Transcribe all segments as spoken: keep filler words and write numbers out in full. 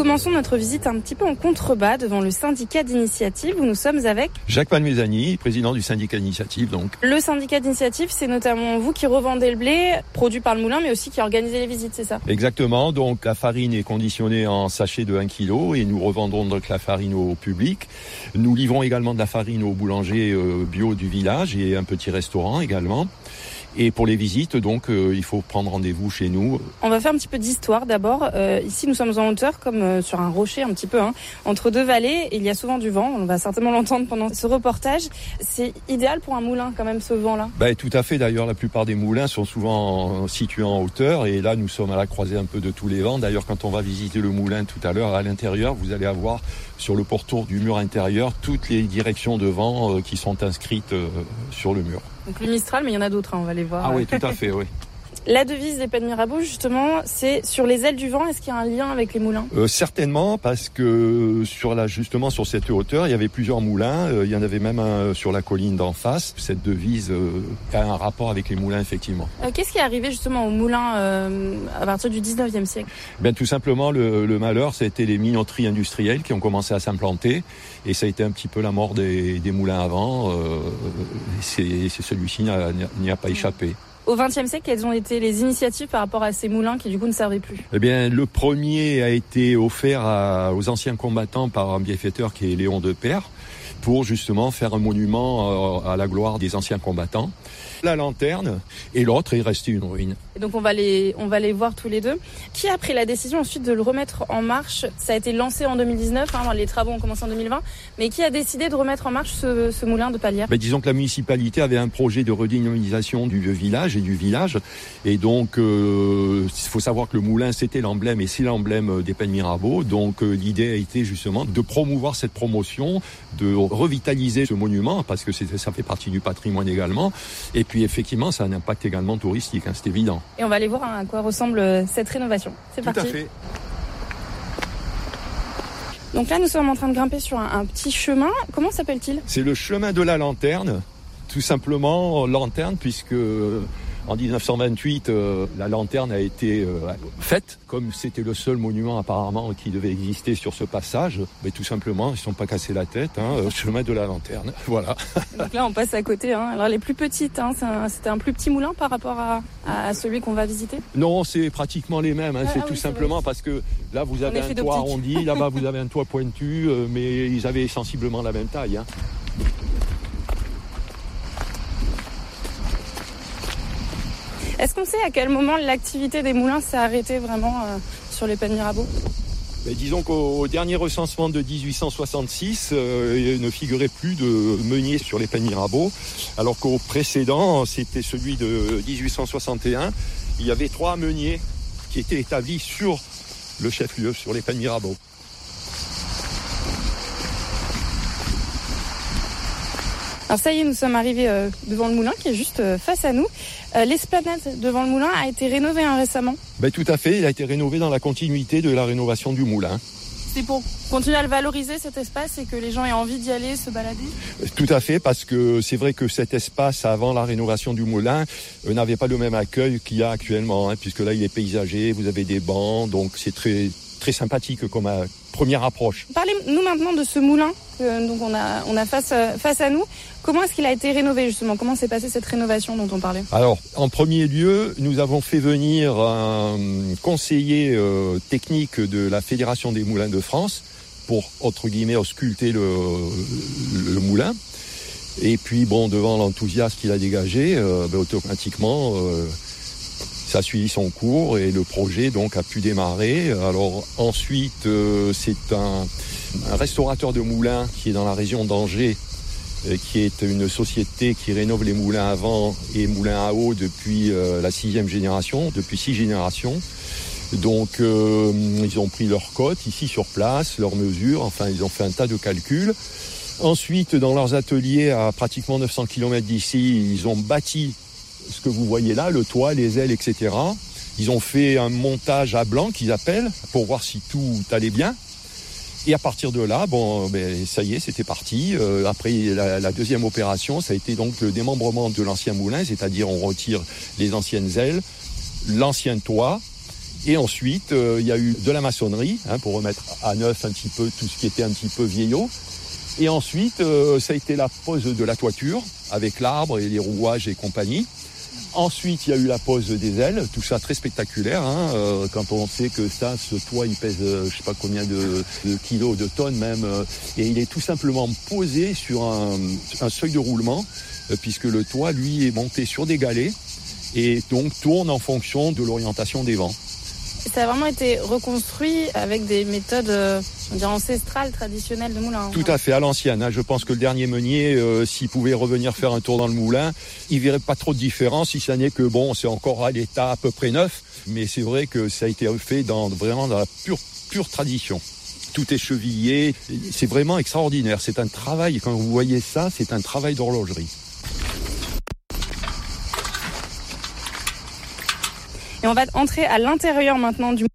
Commençons notre visite un petit peu en contrebas devant le syndicat d'initiative où nous sommes avec Jacques Palmezani, président du syndicat d'initiative. Donc. Le syndicat d'initiative, c'est notamment vous qui revendez le blé produit par le moulin, mais aussi qui organisez les visites, c'est ça? Exactement. Donc la farine est conditionnée en sachet de un kilo et nous revendons donc la farine au public. Nous livrons également de la farine aux boulangers bio du village et un petit restaurant également. Et pour les visites, donc, euh, il faut prendre rendez-vous chez nous. On va faire un petit peu d'histoire d'abord. Euh, ici, nous sommes en hauteur, comme euh, sur un rocher un petit peu, hein, entre deux vallées. Et il y a souvent du vent. On va certainement l'entendre pendant ce reportage. C'est idéal pour un moulin, quand même, ce vent-là. Ben, tout à fait. D'ailleurs, la plupart des moulins sont souvent situés en hauteur. Et là, nous sommes à la croisée un peu de tous les vents. D'ailleurs, quand on va visiter le moulin tout à l'heure, à l'intérieur, vous allez avoir sur le pourtour du mur intérieur toutes les directions de vent euh, qui sont inscrites euh, sur le mur. Donc le Mistral, mais il y en a d'autres, hein, on va les voir. Ah oui, tout à fait, oui. La devise des Pays de Mirabeau, justement, c'est sur les ailes du vent. Est-ce qu'il y a un lien avec les moulins? euh, Certainement, parce que sur la, justement sur cette hauteur, il y avait plusieurs moulins. Euh, il y en avait même un sur la colline d'en face. Cette devise euh, a un rapport avec les moulins, effectivement. Euh, qu'est-ce qui est arrivé justement aux moulins euh, à partir du dix-neuvième siècle? Ben, tout simplement, le, le malheur, ça a été les minoteries industrielles qui ont commencé à s'implanter. Et ça a été un petit peu la mort des, des moulins avant. Euh, c'est, c'est celui-ci n'a, n'y a pas échappé. Au vingtième siècle, quelles ont été les initiatives par rapport à ces moulins qui du coup ne servaient plus? Eh bien, le premier a été offert à, aux anciens combattants par un bienfaiteur qui est Léon de Père, pour justement faire un monument à la gloire des anciens combattants. La lanterne, et l'autre est resté une ruine. Et donc on va les on va les voir tous les deux. Qui a pris la décision ensuite de le remettre en marche? Ça a été lancé en deux mille dix-neuf, hein, les travaux ont commencé en deux mille vingt, mais qui a décidé de remettre en marche ce, ce moulin de Palières? Ben, disons que la municipalité avait un projet de redynamisation du village et du village, et donc il euh, faut savoir que le moulin c'était l'emblème et c'est l'emblème des Pays de Mirabeau, donc euh, l'idée a été justement de promouvoir cette promotion, de revitaliser ce monument parce que c'est, ça fait partie du patrimoine également, et puis effectivement ça a un impact également touristique, hein, c'est évident. Et on va aller voir à quoi ressemble cette rénovation. C'est Tout parti. à fait. Donc là, nous sommes en train de grimper sur un, un petit chemin. Comment s'appelle-t-il? C'est le chemin de la lanterne, tout simplement lanterne, puisque en dix-neuf cent vingt-huit, euh, la lanterne a été euh, faite, comme c'était le seul monument apparemment qui devait exister sur ce passage. Mais tout simplement, ils ne se sont pas cassés la tête, hein, euh, chemin de la lanterne, voilà. Donc là, on passe à côté. Hein. Alors les plus petites, hein, c'est un, c'était un plus petit moulin par rapport à, à celui qu'on va visiter? Non, c'est pratiquement les mêmes. Hein. Ah, c'est ah, tout oui, simplement c'est parce que là, vous avez un toit arrondi, là-bas, vous avez un toit pointu, euh, mais ils avaient sensiblement la même taille. Hein. Est-ce qu'on sait à quel moment l'activité des moulins s'est arrêtée vraiment euh, sur les Pays de Mirabeau? Mais disons qu'au dernier recensement de dix-huit cent soixante-six, euh, il ne figurait plus de meuniers sur les Pays de Mirabeau, alors qu'au précédent, c'était celui de dix-huit cent soixante et un, il y avait trois meuniers qui étaient établis sur le chef-lieu, sur les Pays de Mirabeau. Alors ça y est, nous sommes arrivés euh, devant le moulin qui est juste euh, face à nous. Euh, l'esplanade devant le moulin a été rénovée hein, récemment. Ben, tout à fait, il a été rénové dans la continuité de la rénovation du moulin. C'est pour continuer à le valoriser cet espace et que les gens aient envie d'y aller, se balader? Tout à fait, parce que c'est vrai que cet espace avant la rénovation du moulin euh, n'avait pas le même accueil qu'il y a actuellement, hein, puisque là il est paysager, vous avez des bancs, donc c'est très très sympathique comme euh, première approche. Parlez-nous maintenant de ce moulin que donc on a on a face euh, face à nous. Comment est-ce qu'il a été rénové justement? Comment s'est passée cette rénovation dont on parlait? Alors, en premier lieu, nous avons fait venir un conseiller euh, technique de la Fédération des moulins de France pour, entre guillemets, ausculter le, le moulin. Et puis, bon, devant l'enthousiasme qu'il a dégagé, euh, ben, automatiquement, euh, ça a suivi son cours et le projet donc a pu démarrer. Alors ensuite, euh, c'est un, un restaurateur de moulins qui est dans la région d'Angers, qui est une société qui rénove les moulins à vent et moulins à eau depuis euh, la sixième génération, depuis six générations. Donc euh, ils ont pris leurs cotes ici sur place, leurs mesures, enfin ils ont fait un tas de calculs. Ensuite, dans leurs ateliers à pratiquement neuf cents kilomètres d'ici, ils ont bâti ce que vous voyez là, le toit, les ailes, et cetera. Ils ont fait un montage à blanc qu'ils appellent pour voir si tout allait bien. Et à partir de là, bon, ben, ça y est, c'était parti. Euh, après, la, la deuxième opération, ça a été donc le démembrement de l'ancien moulin, c'est-à-dire on retire les anciennes ailes, l'ancien toit, Et ensuite, euh, il y a eu de la maçonnerie, hein, pour remettre à neuf un petit peu tout ce qui était un petit peu vieillot. Et ensuite, euh, ça a été la pose de la toiture, avec l'arbre et les rouages et compagnie. Ensuite, il y a eu la pose des ailes, tout ça très spectaculaire, hein, euh, quand on sait que ça, ce toit, il pèse euh, je sais pas combien de, de kilos, de tonnes même, euh, et il est tout simplement posé sur un, un seuil de roulement, euh, puisque le toit, lui, est monté sur des galets, et donc tourne en fonction de l'orientation des vents. Ça a vraiment été reconstruit avec des méthodes, euh, on dirait ancestrales, traditionnelles de moulin. Tout à fait, à l'ancienne. Hein. Je pense que le dernier meunier, euh, s'il pouvait revenir faire un tour dans le moulin, il verrait pas trop de différence, si ça n'est que bon, c'est encore à l'état à peu près neuf. Mais c'est vrai que ça a été fait dans vraiment dans la pure, pure tradition. Tout est chevillé, c'est vraiment extraordinaire. C'est un travail, quand vous voyez ça, c'est un travail d'horlogerie. Et on va entrer à l'intérieur maintenant du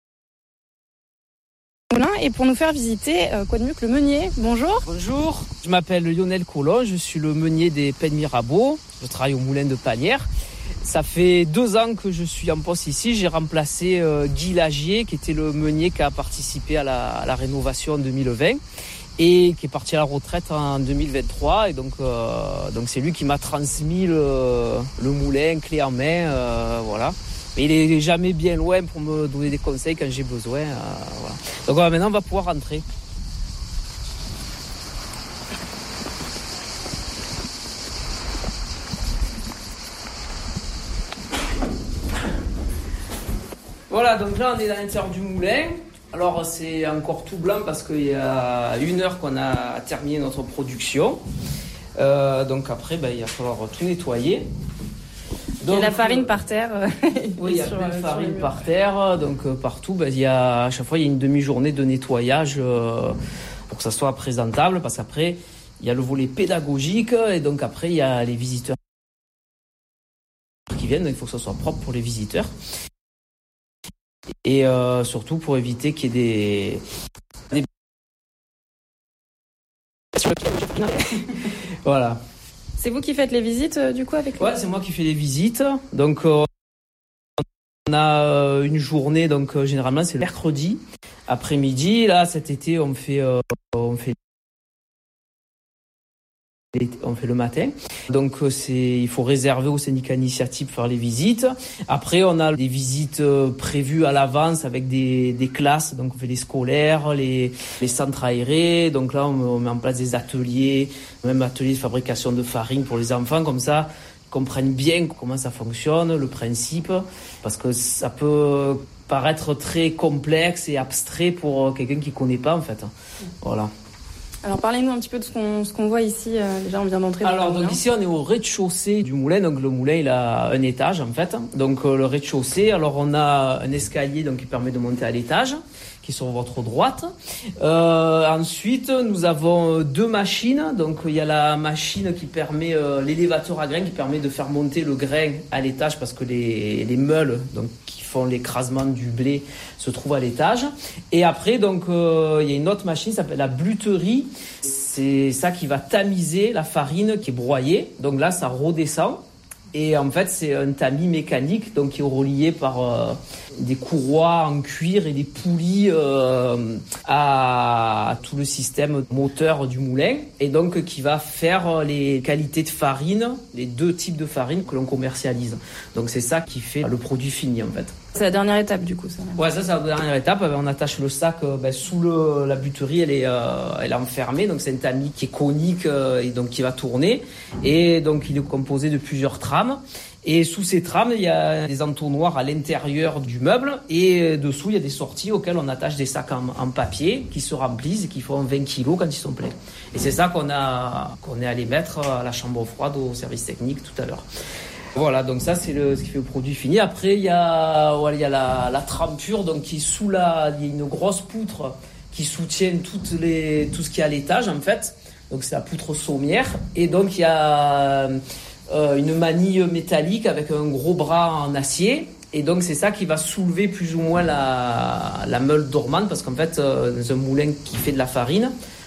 moulin. Et pour nous faire visiter, euh, quoi de mieux que le meunier. Bonjour. Bonjour, je m'appelle Lionel Collin, je suis le meunier des Pennes Mirabeau. Je travaille au moulin de Panières. Ça fait deux ans que je suis en poste ici. J'ai remplacé euh, Guy Lagier, qui était le meunier qui a participé à la, à la rénovation en deux mille vingt et qui est parti à la retraite en deux mille vingt-trois. Et donc, euh, donc c'est lui qui m'a transmis le, le moulin clé en main. Euh, voilà. Mais il est jamais bien loin pour me donner des conseils quand j'ai besoin. Euh, voilà. Donc voilà, maintenant on va pouvoir rentrer. Voilà, donc là on est dans l'intérieur du moulin. Alors c'est encore tout blanc parce qu'il y a une heure qu'on a terminé notre production. Euh, donc après, ben, il va falloir tout nettoyer. Donc, il y a la farine par terre. Oui, il y a plein de farine par terre. Donc euh, partout, ben, il y a, à chaque fois, il y a une demi-journée de nettoyage euh, pour que ça soit présentable. Parce qu'après, il y a le volet pédagogique et donc après, il y a les visiteurs qui viennent. Donc, il faut que ça soit propre pour les visiteurs. Et euh, surtout pour éviter qu'il y ait des... des... Voilà. C'est vous qui faites les visites euh, du coup avec lui ? Ouais, c'est moi qui fais les visites. Donc euh, on a euh, une journée, donc euh, généralement c'est le mercredi après-midi. Là cet été on fait euh, on fait on fait le matin. Donc euh, c'est il faut réserver au syndicat initiative pour faire les visites. Après on a des visites euh, prévues à l'avance avec des des classes. Donc on fait les scolaires, les les centres aérés. Donc là on, on met en place des ateliers, même ateliers de fabrication de farine pour les enfants, comme ça ils comprennent bien comment ça fonctionne, le principe, parce que ça peut paraître très complexe et abstrait pour quelqu'un qui connaît pas en fait. Voilà. Alors parlez-nous un petit peu de ce qu'on, ce qu'on voit ici. Euh, déjà on vient d'entrer dans Alors le moulin. donc ici on est au rez-de-chaussée du moulin. Donc le moulin il a un étage en fait. Donc euh, le rez-de-chaussée. Alors on a un escalier donc qui permet de monter à l'étage, qui est sur votre droite. Euh, ensuite nous avons deux machines. Donc il y a la machine qui permet euh, l'élévateur à grains qui permet de faire monter le grain à l'étage parce que les les meules donc qui font l'écrasement du blé se trouvent à l'étage. Et après donc euh, il y a une autre machine qui s'appelle la bluterie. C'est ça qui va tamiser la farine qui est broyée. Donc là, ça redescend. Et en fait, c'est un tamis mécanique donc qui est relié par euh, des courroies en cuir et des poulies euh, à, à tout le système moteur du moulin. Et donc, qui va faire les qualités de farine, les deux types de farine que l'on commercialise. Donc, c'est ça qui fait le produit fini, en fait. C'est la dernière étape, du coup, ça. Ouais, ça, c'est la dernière étape. On attache le sac euh, ben, sous le, la buterie, elle est, euh, elle est enfermée. Donc, c'est un tamis qui est conique euh, et donc qui va tourner. Et donc, il est composé de plusieurs trames. Et sous ces trames, il y a des entonnoirs à l'intérieur du meuble. Et dessous, il y a des sorties auxquelles on attache des sacs en, en papier qui se remplissent et qui font vingt kilos quand ils sont pleins. Et c'est ça qu'on a, qu'on est allé mettre à la chambre froide au service technique tout à l'heure. Voilà, donc ça c'est le, ce qui fait le produit fini. Après il y a, voilà, il y a la, la trempure, donc qui est sous la, il y a une grosse poutre qui soutient toutes les, tout ce qui est à l'étage en fait. Donc c'est la poutre sommière et donc il y a euh, une manille métallique avec un gros bras en acier. Et donc c'est ça qui va soulever plus ou moins la, la meule dormante parce qu'en fait euh, dans un moulin qui fait de la farine,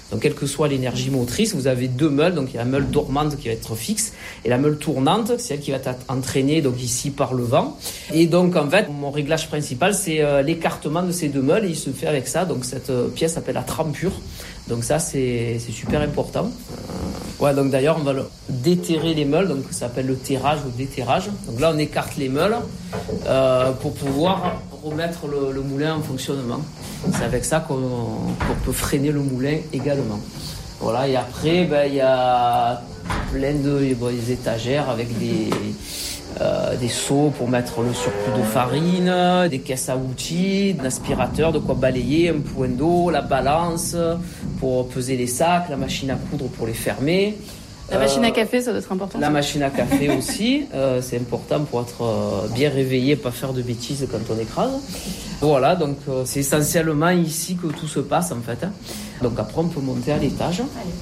Donc quelle que soit l'énergie motrice, vous avez deux meules. Donc il y a la meule dormante qui va être fixe et la meule tournante, c'est elle qui va être entraînée donc ici par le vent. Et donc en fait, mon réglage principal, c'est euh, l'écartement de ces deux meules et il se fait avec ça. Donc cette euh, pièce s'appelle la trempure. Donc ça, c'est, c'est super important. Euh, ouais, donc d'ailleurs, on va le déterrer les meules, donc ça s'appelle le terrage ou déterrage. Donc là, on écarte les meules euh, pour pouvoir remettre le, le moulin en fonctionnement. C'est avec ça qu'on, qu'on peut freiner le moulin également. Voilà, et après, ben, il y a plein de bon, des étagères avec des... Euh, des seaux pour mettre le surplus de farine, des caisses à outils, un aspirateur, de quoi balayer, un point d'eau, la balance pour peser les sacs, la machine à coudre pour les fermer. La euh, machine à café, ça doit être important. La machine à café aussi, euh, c'est important pour être euh, bien réveillé, pas faire de bêtises quand on écrase. Voilà, donc euh, c'est essentiellement ici que tout se passe en fait. Hein. Donc après on peut monter à l'étage. Allez.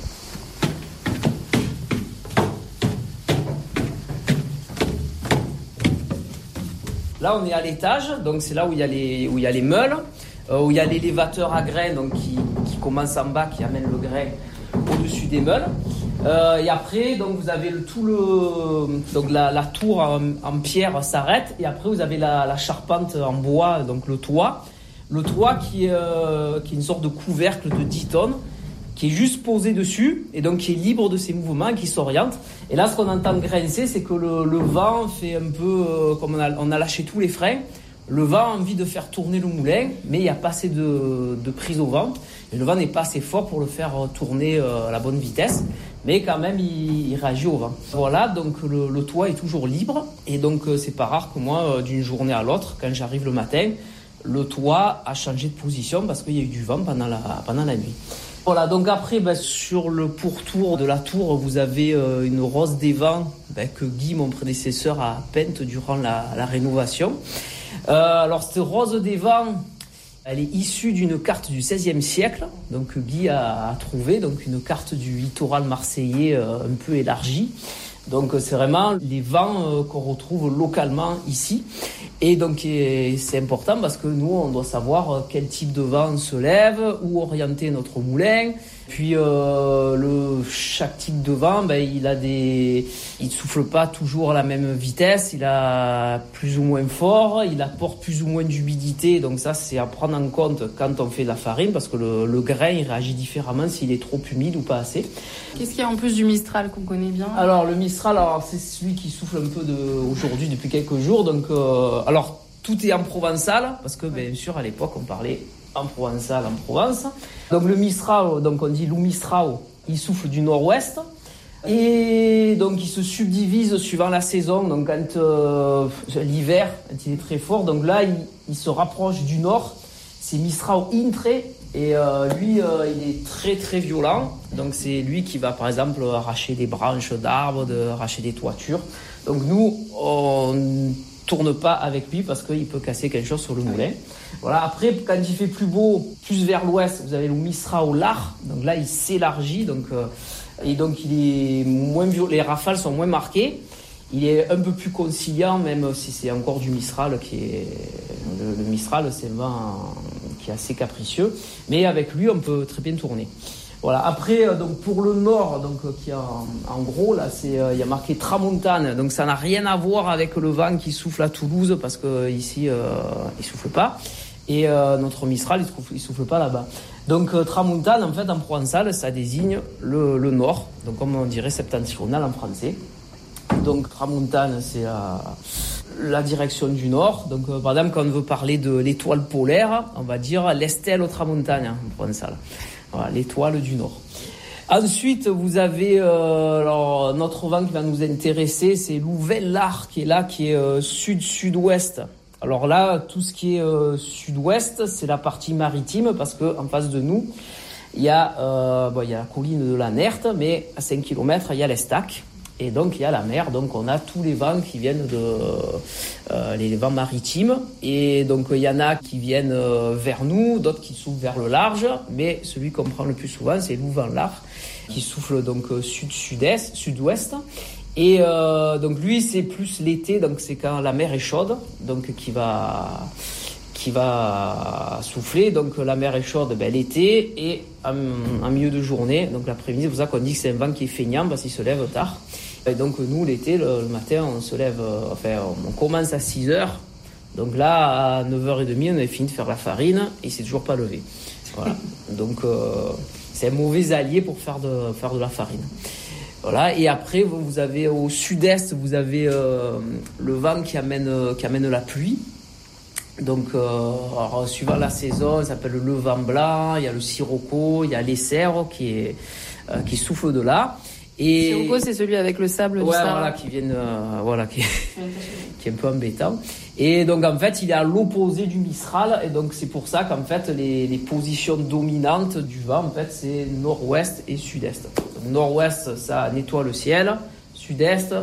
Là, on est à l'étage, donc c'est là où il y a les, où il y a les meules, euh, où il y a l'élévateur à grains donc qui, qui commence en bas, qui amène le grain au-dessus des meules. Euh, et après, donc vous avez le, tout le, donc la, la tour en, en pierre s'arrête, et après vous avez la, la charpente en bois, donc le toit, le toit qui est, euh, qui est une sorte de couvercle de dix tonnes. Qui est juste posé dessus et donc qui est libre de ses mouvements, qui s'oriente. Et là, ce qu'on entend grincer, c'est que le, le vent fait un peu euh, comme on a, on a lâché tous les freins. Le vent a envie de faire tourner le moulin, mais il n'y a pas assez de, de prise au vent. Et le vent n'est pas assez fort pour le faire tourner euh, à la bonne vitesse. Mais quand même, il, il réagit au vent. Voilà, donc le, le toit est toujours libre. Et donc, euh, c'est pas rare que moi, euh, d'une journée à l'autre, quand j'arrive le matin, le toit a changé de position parce qu'il y a eu du vent pendant la, pendant la nuit. Voilà, donc après, ben, sur le pourtour de la tour, vous avez euh, une rose des vents ben, que Guy, mon prédécesseur, a peinte durant la, la rénovation. Euh, alors, cette rose des vents, elle est issue d'une carte du seizième siècle, donc Guy a, a trouvé donc une carte du littoral marseillais euh, un peu élargie. Donc c'est vraiment les vents euh, qu'on retrouve localement ici. Et donc c'est important parce que nous, on doit savoir quel type de vent se lève, où orienter notre moulin. Puis euh, le, chaque type de vent, ben, il a des, il souffle pas toujours à la même vitesse, il a plus ou moins fort, il apporte plus ou moins d'humidité. Donc ça, c'est à prendre en compte quand on fait de la farine parce que le, le grain, il réagit différemment s'il est trop humide ou pas assez. Qu'est-ce qu'il y a en plus du Mistral qu'on connaît bien ? Alors le Mistral, alors c'est celui qui souffle un peu de, aujourd'hui depuis quelques jours. Donc euh, alors tout est en provençal parce que bien sûr à l'époque on parlait en provençal, en Provence. Donc le Mistral, donc on dit Loup Mistral, il souffle du nord-ouest et donc il se subdivise suivant la saison. Donc quand euh, l'hiver, quand il est très fort, donc là il, il se rapproche du nord. C'est Mistral Intre et euh, lui euh, il est très très violent. Donc c'est lui qui va par exemple arracher des branches d'arbres, de, arracher des toitures. Donc nous on tourne pas avec lui parce qu'il peut casser quelque chose sur le moulin. Voilà. Après, quand il fait plus beau, plus vers l'ouest, vous avez le Mistral Lard. Donc là, il s'élargit. Donc, euh, et donc, il est moins violent. Les rafales sont moins marquées. Il est un peu plus conciliant, même si c'est encore du Mistral qui est, le, le Mistral, c'est un vent qui est assez capricieux. Mais avec lui, on peut très bien tourner. Voilà. Après, donc pour le nord, donc qui en, en gros là, c'est euh, il y a marqué Tramontane. Donc ça n'a rien à voir avec le vent qui souffle à Toulouse parce que ici euh, il souffle pas. Et euh, notre Mistral, il souffle, il souffle pas là-bas. Donc euh, Tramontane, en fait, en provençal, ça désigne le, le nord. Donc comme on dirait septentrional en français. Donc Tramontane, c'est la, la direction du nord. Donc euh, par exemple, quand on veut parler de l'étoile polaire, on va dire l'Estelle Tramontane hein, en provençal. Voilà, l'étoile du Nord. Ensuite, vous avez euh, alors, notre vent qui va nous intéresser, c'est l'Ouvel-Lard qui est là, qui est euh, sud-sud-ouest. Alors là, tout ce qui est euh, sud-ouest, c'est la partie maritime parce que en face de nous, il y a euh, bon, il y a la colline de la Nerte, mais à cinq kilomètres, il y a l'Estac. Et donc il y a la mer, donc on a tous les vents qui viennent de euh, les vents maritimes. Et donc il y en a qui viennent euh, vers nous, d'autres qui soufflent vers le large. Mais celui qu'on prend le plus souvent, c'est l'Ouvel-Lard, qui souffle donc sud-sud-est, sud-ouest. Et euh, donc lui, c'est plus l'été, donc c'est quand la mer est chaude, donc qui va qui va souffler. Donc la mer est chaude ben, l'été et en, en milieu de journée, donc l'après-midi. C'est pour ça qu'on dit que c'est un vent qui est feignant parce qu'il se lève tard. Et donc nous, l'été, le, le matin, on se lève, euh, enfin on commence à six heures. Donc là, à neuf heures trente, on avait fini de faire la farine et il s'est toujours pas levé. Voilà. Donc euh, c'est un mauvais allié pour faire de, faire de la farine. Voilà. Et après, vous avez au sud-est, vous avez euh, le vent qui amène, qui amène la pluie. Donc, euh, alors, suivant la saison, ça s'appelle le vent blanc, il y a le sirocco, il y a l'essero qui, est, euh, qui souffle de là. Et sirocco, c'est celui avec le sable ouais, du Sahara. Voilà, qui viennent, euh, voilà, qui, qui est un peu embêtant. Et donc, en fait, il est à l'opposé du Mistral. Et donc, c'est pour ça qu'en fait, les, les positions dominantes du vent, en fait, c'est nord-ouest et sud-est. Donc, nord-ouest, ça nettoie le ciel. Sud-est,